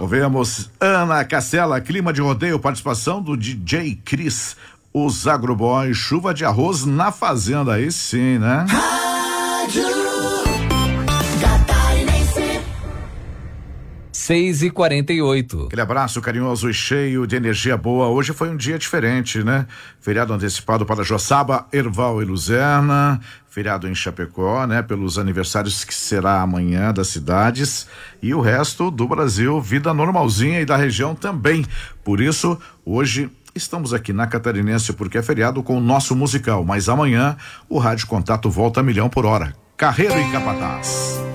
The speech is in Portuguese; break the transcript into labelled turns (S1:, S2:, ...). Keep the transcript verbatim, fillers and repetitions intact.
S1: Ouvemos Ana Castela, clima de rodeio, participação do D J Cris, os Agroboys, chuva de arroz na fazenda, aí sim, né?
S2: Rádio Catarinense.
S3: seis e quarenta e oito.
S1: Aquele abraço carinhoso e cheio de energia boa. Hoje foi um dia diferente, né? Feriado antecipado para Joçaba, Erval e Luzerna. Feriado em Chapecó, né? Pelos aniversários que será amanhã das cidades. E o resto do Brasil, vida normalzinha, e da região também. Por isso, hoje estamos aqui na Catarinense porque é feriado com o nosso musical. Mas amanhã o Rádio Contato volta a milhão por hora. Carreiro e Capataz.